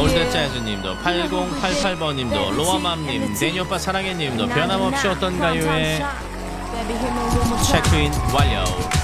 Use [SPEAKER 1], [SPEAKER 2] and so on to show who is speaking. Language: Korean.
[SPEAKER 1] 올드재즈님도 8088번님도 로아맘님 데니오빠 사랑해님도 변함없이 어떤가요에 체크인 완료.